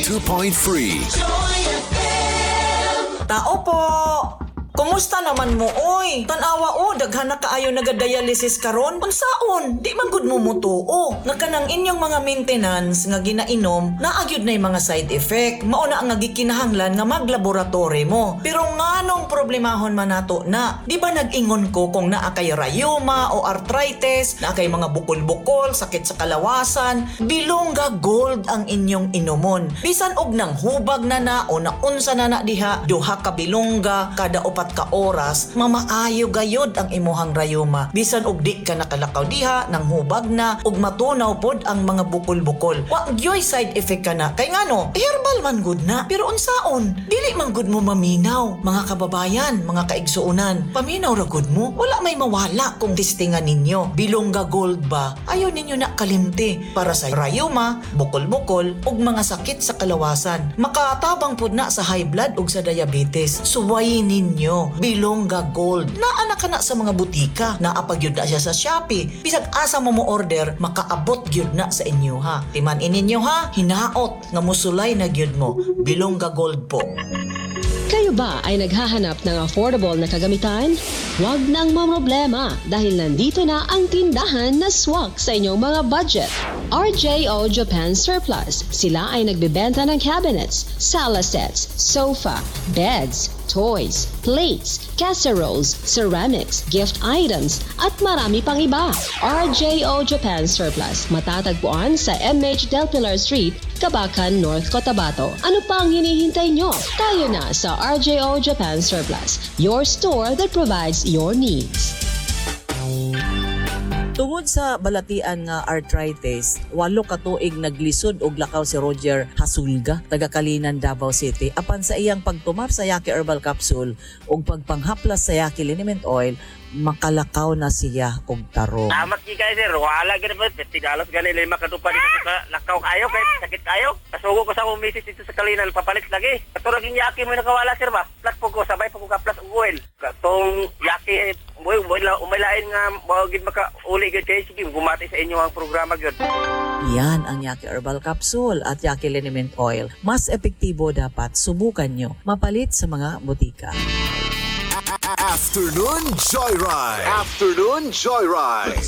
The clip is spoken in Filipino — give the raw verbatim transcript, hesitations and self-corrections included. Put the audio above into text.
two point three. Tao po! Kumusta naman mo, oy? Tanawa o, daghan na kaayo nagadialysis karon. Unsaon? Di man gud mo mutuo. Nga kanang inyong mga maintenance nga ginainom, naagyod na yung mga side effect. Mao na ang gikinahanglan nga maglaboratory mo. Pero nganong problemahon man nato na? Di ba nag-ingon ko kung naa kay rheuma o arthritis, naa kay mga bukol-bukol, sakit sa kalawasan, Bilongga Gold ang inyong inomon. Bisan og nang hubag na na o naunsa na na diha, duha ka bilongga kada upat ka oras, mamaayo gayod ang imuhang rayuma. Bisan og di ka nakalakaw diha, nang hubag na, og matunaw pod ang mga bukol-bukol. Wa gyoy side effect ka na. Kay ngano, herbal man good na. Pero unsaon, dili man good mo maminaw. Mga kababayan, mga kaigsuunan, paminaw ra good mo. Wala may mawala kung testingan ninyo. Bilongga Gold ba? Ayaw ninyo na kalimti para sa rayuma, bukol-bukol, og mga sakit sa kalawasan. Makatabang pod na sa high blood ug sa diabetes. Suwayin ninyo Bilongga Gold. Naa na kana sa mga butika. Naapag yun na siya sa Shopee. Bisag asa mo mo order, makaabot yun na sa inyo ha. Timan ininyo ha, hinaot nga musulay na yun mo. Bilongga Gold po. Kayo ba ay naghahanap ng affordable na kagamitan? Huwag nang mamroblema dahil nandito na ang tindahan na swak sa inyong mga budget. R J O Japan Surplus. Sila ay nagbebenta ng cabinets, sala sets, sofa, beds, toys, plates, casseroles, ceramics, gift items, at marami pang iba. R J O Japan Surplus. Matatagpuan sa M H Del Pilar Street, Cabacan, North Cotabato. Ano pa ang hinihintay nyo? Tayo na sa R J O Japan Surplus, your store that provides your needs. Tungod sa balatian nga arthritis, walo ka tuig naglisod og lakaw si Roger Hasulga, taga Kalinan, Davao City. Apan sa iyang pagtumar sa Yaki Herbal Capsule ug pagpanghaplas sa Yaki Liniment Oil, makalakaw na siya og tarong. Amat ki kay sir, wala gid ba tigalos gani lima ka dupa dito sa lakaw kayo kay sakit kayo. Kasugo ko sa akong misis dito sa Kalinan papalit lagi. Kato lagi Yaki mo nakawala sir ba? Plus po ko sabay po ko ka plus og oil. Katong Yaki boy wala umalain nga mao gid maka uli gid kay sige gumati sa inyo ang programa gyud. Yan ang Yaki Herbal Capsule at Yaki Liniment Oil. Mas epektibo dapat subukan nyo. Mapalit sa mga butika. Afternoon Joyride. Afternoon Joyride.